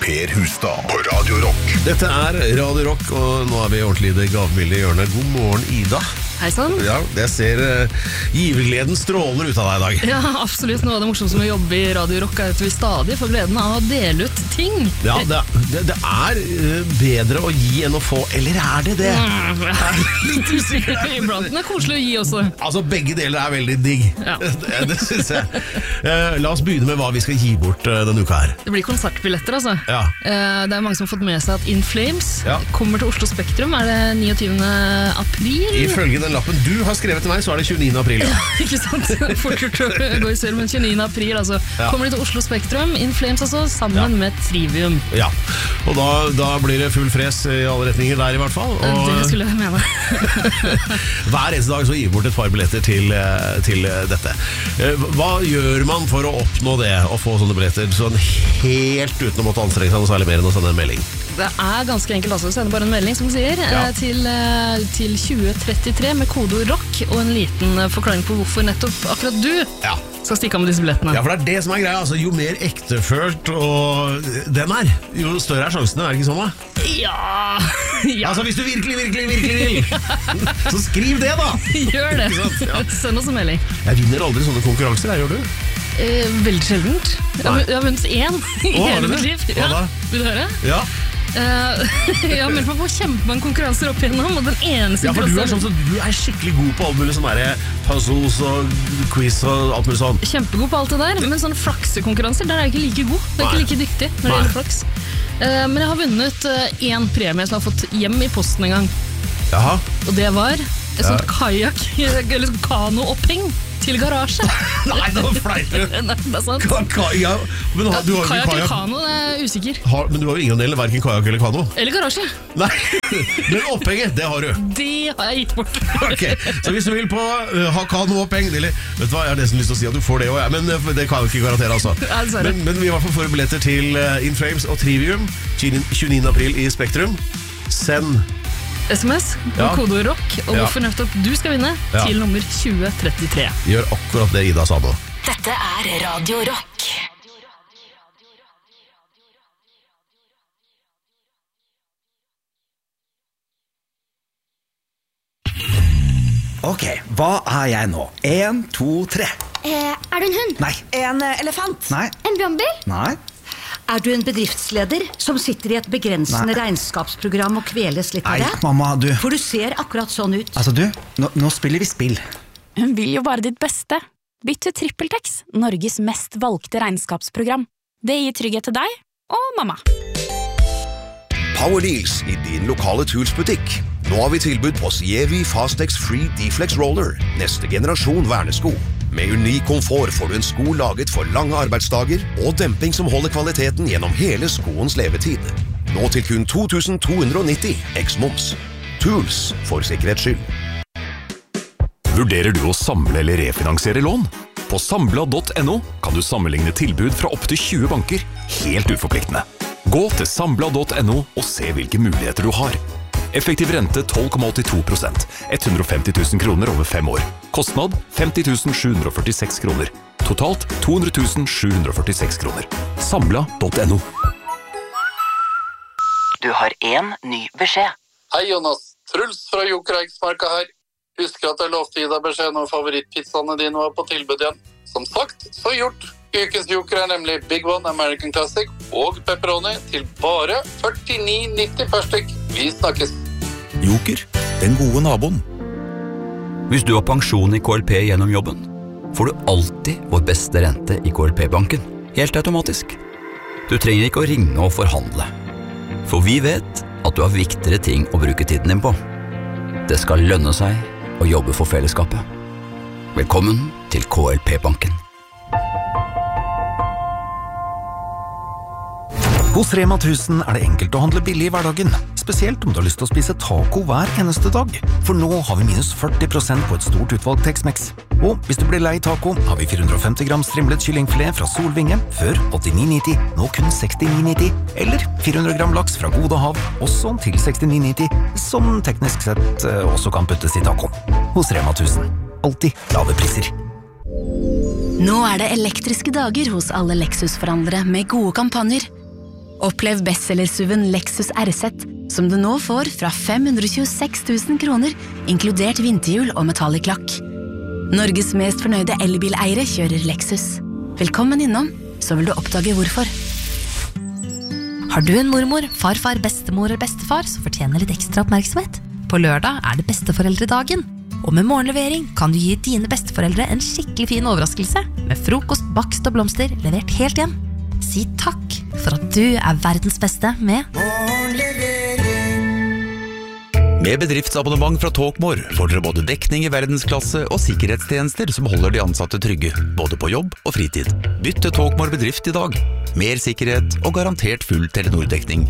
Per Hustad på Radio Rock. Dette Radio Rock, og nå vi ordentlig i det gavmilde hjørnet. God morgen, Ida. Hei sann. Ja, jeg ser givergleden stråler ut av deg i dag. Ja, absolutt. Noe av det morsomste med å jobbe i Radio Rock at vi stadig får gleden av å dele ut ting. Ja, det bedre å gi enn å få, eller det det? Litt usikker iblant, men det koselig å gi også. Altså, begge deler veldig digg. Ja. Det synes jeg. La oss begynne med hva vi skal gi bort denne uka her. Det blir konsertbilletter, altså. Ja. Det mange som har fått med seg at In Flames kommer til Oslo Spektrum. Det 29. april? Ifølge den lappen du har skrevet til meg, så det 29. april. Ja, ikke sant? Fort gjort å gå i sør, men 29. april, altså. Kommer de til Oslo Spektrum, In Flames altså, sammen med Trivium. Ja, og da blir det full fres i alle retninger der i hvert fall. Og det skulle jeg mene. Hver eneste dag så gir vi bort et par billetter til dette. Hva gjør man for å oppnå det, å få sånne billetter, sånn helt uten å måtte anstrenge seg noe særlig mer enn å sende en melding? Det ganske enkelt, altså. Sender bare en melding, som sier, til 2033 med kodeord rock, og en liten forklaring på hvorfor nettopp akkurat du skal stikke av med disse billettene. Ja, for det det som greia, altså. Jo mer ektefølt og den jo større sjansene, det ikke sånn da? Ja. Altså, hvis du virkelig vil, så skriv det da! Gjør det. Send oss en melding. Jeg vinner aldri sånne konkurranser, gjør du? Veldig sjeldent. Jeg har vunnet 1 i hele mitt liv. Hva da? Vil du høre? Ja. Jeg har meldt meg på kjempemange konkurranser opp igjennom, og den eneste for du skikkelig god på alt mulig sånn puzzles og quiz og alt mulig sånn. Kjempegod på alt det der, men sånne flaksekonkurranser, der jeg ikke like god. Jeg ikke like dyktig når det gjelder flaks. Men jeg har vunnet 1 premie som jeg har fått hjem i posten en gang. Jaha. Og det var et sånt kajak, eller kano-oppheng til garasje. Nei, det var fleip. Nei, det sant. Kajak eller kano, det usikker. Men du har jo ingen del, hverken kajak eller kano. Eller garasje. Nei, men opphenget, det har du. Det har jeg gitt bort. Ok, så hvis du vil på ha kano-oppheng, eller, vet du hva, jeg har nesten lyst til å si at du får det også, men det kan jeg ikke garantere altså. Men vi i hvert fall får billetter til In Flames og Trivium 29. april i Spektrum. Send SMS på kodeord rock, og hvorfor nettopp du skal vinne til nummer 2033. Gjør akkurat det Ida sa nå. Dette Radio Rock. Ok, hva jeg nå? 1, 2, 3. Du en hund? Nei. En elefant? Nei. En brannbil? Nei. Du en bedriftsleder som sitter i et begrensende regnskapsprogram og kveles litt av det? Nei, mamma, du. For du ser akkurat sånn ut. Altså du, nå spiller vi spill. Hun vil jo bare ditt beste. Bytt til TrippelTex, Norges mest valgte regnskapsprogram. Det gir trygghet til deg og mamma. Power Deals i din lokale Tools-butikk. Nå har vi tilbud på Sievi Fastex Free Deflex Roller, neste generasjon vernesko. Med unik komfort får du en sko laget for lange arbeidsdager og demping som holder kvaliteten gjennom hele skoens levetid. Nå til kun 2290 eks-moms. Tools for sikkerhets skyld. Vurderer du å samle eller refinansiere lån? På Sambla.no kan du sammenligne tilbud fra opp til 20 banker, helt uforpliktende. Gå til Sambla.no og se hvilke muligheter du har. Effektiv rente 12,82%, 150 000 kroner over 5 år. Kostnad 50 746 kroner. Totalt 200 746 kroner. Sambla.no. Du har en ny beskjed. Hei Jonas, Truls fra Joker Eiksmarka her. Husker at jeg lovte å gi deg beskjed når favorittpizzaene dine var på tilbud igjen. Som sagt, så gjort. Ukens Joker nemlig Big One American Classic og pepperoni til bare 49,90 per stykk. Vi snakkes. Joker, den gode naboen. Hvis du har pensjon i KLP gjennom jobben, får du alltid vår beste rente i KLP-banken. Helt automatisk. Du trenger ikke å ringe og forhandle. For vi vet at du har viktigere ting å bruke tiden din på. Det skal lønne seg å jobbe for fellesskapet. Velkommen til KLP-banken. Hos Rema 1000 det enkelt å handle billig i hverdagen, spesielt om du har lyst til å spise taco hver eneste dag. For nå har vi minus 40% på et stort utvalg Tex-Mex. Og hvis du blir lei taco, har vi 450 gram strimlet kyllingfilet fra Solvinge, før 89,90, nå kun 69,90. Eller 400 gram laks fra Gode Hav, også til 69,90, som teknisk sett også kan puttes i taco. Hos Rema 1000. Alltid lave priser. Nå det elektriske dager hos alle Lexus-forhandlere med gode kampanjer. Opplev bestseller-SUV-en Lexus RZ, som du nå får fra 526 000 kroner, inkludert vinterhjul og metallic lakk. Norges mest fornøyde elbileiere kjører Lexus. Velkommen innom, så vil du oppdage hvorfor. Har du en mormor, farfar, bestemor eller bestefar som fortjener litt ekstra oppmerksomhet? På lørdag det besteforeldredagen. Og med morgenlevering kan du gi dine besteforeldre en skikkelig fin overraskelse med frokost, bakst og blomster levert helt hjem. Si takk for at du verdens beste med Med bedriftsabonnement fra Talkmore får dere både dekning i verdensklasse og sikkerhetstjenester som holder de ansatte trygge, både på jobb og fritid. Bytt til Talkmore bedrift i dag. Mer sikkerhet og garantert full Telenor-dekning.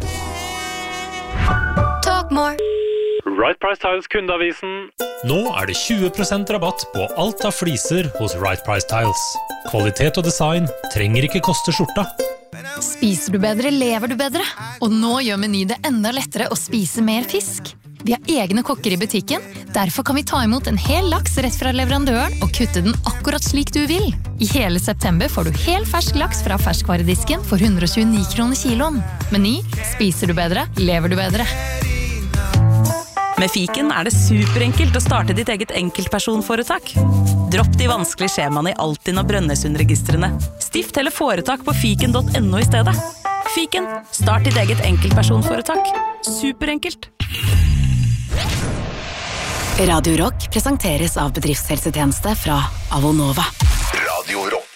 Talkmore. Right Price Tiles kundeavisen. Nå det 20% rabatt på alt av fliser hos Right Price Tiles. Kvalitet og design trenger ikke koste skjorta. Spiser du bedre, lever du bedre. Og nå gjør Meny det enda lettere å spise mer fisk. Vi har egne kokker i butikken, derfor kan vi ta imot en hel laks rett fra leverandøren og kutte den akkurat slik du vil. I hele september får du hel fersk laks fra ferskvaredisken for 129 kroner kiloen. Meny, spiser du bedre, lever du bedre. Med Fiken det superenkelt å starte ditt eget enkeltpersonforetak. Dropp de vanskelige skjemaene i Altinn og Brønnøysundregistrene. Stift eller foretak på fiken.no i stedet. Fiken, start ditt eget enkeltpersonforetak. Superenkelt. Radio Rock presenteres av bedriftshelsetjeneste fra Avonova. Radio Rock.